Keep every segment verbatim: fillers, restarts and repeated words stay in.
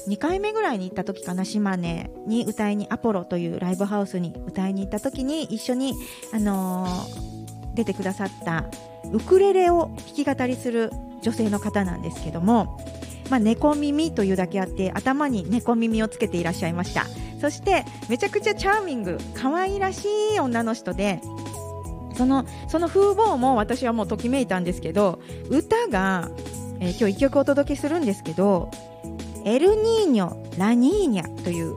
にかいめぐらいに行った時かな、島根に歌いに、アポロというライブハウスに歌いに行った時に一緒に、あのー、出てくださったウクレレを弾き語りする女性の方なんですけども、まあ、猫耳というだけあって頭に猫耳をつけていらっしゃいました。そしてめちゃくちゃチャーミング、可愛らしい女の人で、その、その風貌も私はもうときめいたんですけど、歌が、えー、今日一曲お届けするんですけど、エルニーニョラニーニャという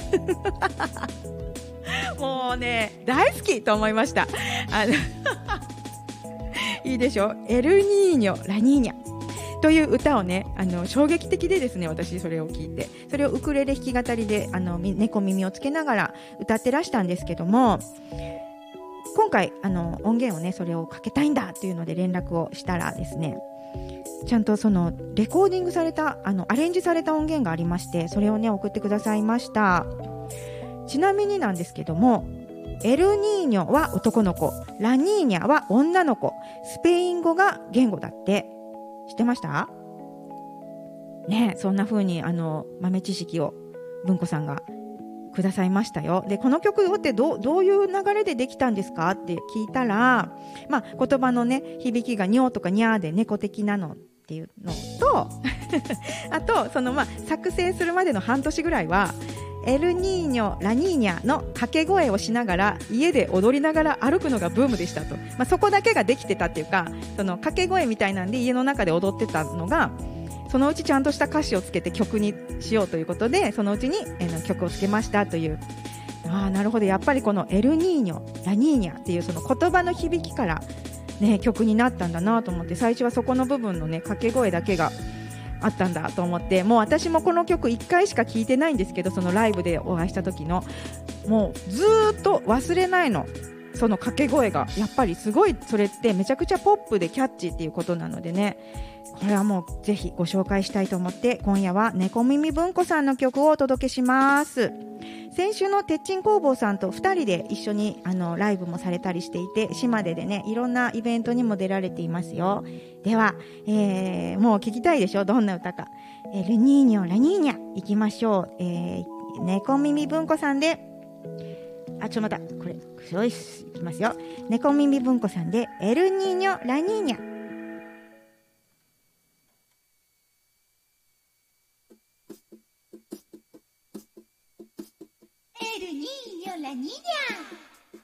もうね大好きと思いました。あのいいでしょ、エルニーニョラニーニャという歌をね、あの衝撃的でですね、私それを聞いて、それをウクレレ弾き語りであの猫耳をつけながら歌ってらしたんですけども、今回あの音源をね、それをかけたいんだっていうので連絡をしたらですね、ちゃんとそのレコーディングされた、あのアレンジされた音源がありまして、それをね送ってくださいました。ちなみになんですけども、エルニーニョは男の子、ラニーニャは女の子、スペイン語が言語だって。知ってましたね。そんな風にあの豆知識を文子さんがくださいましたよ。で、この曲ってどう、どういう流れでできたんですかって聞いたら、まあ、言葉のね響きがニョーとかニャーで猫的なのっていうのとあとそのまあ作成するまでの半年ぐらいはエルニーニョラニーニャの掛け声をしながら家で踊りながら歩くのがブームでしたと、まあ、そこだけができてたっていうか、その掛け声みたいなんで家の中で踊ってたのが、そのうちちゃんとした歌詞をつけて曲にしようということで、そのうちに、えー、曲をつけましたという。あー、なるほど、やっぱりこのエルニーニョラニーニャっていうその言葉の響きから、ね、曲になったんだなと思って、最初はそこの部分のね掛け声だけがあったんだと思って、もう私もこの曲いっかいしか聴いてないんですけど、そのライブでお会いした時のもうずーっと忘れないの、その掛け声がやっぱりすごい、それってめちゃくちゃポップでキャッチーっていうことなのでね、これはもうぜひご紹介したいと思って、今夜は猫耳文子さんの曲をお届けします。先週のてっちん工房さんとふたりで一緒にあのライブもされたりしていて、島根でねいろんなイベントにも出られていますよ。では、えー、もう聞きたいでしょ、どんな歌か。えルニーニョラニーニャいきましょう。えー、猫耳文子さんで、あ、ちょっと待った、これそうです、いきますよ。猫耳文子さんでエルニーニョラニーニャ。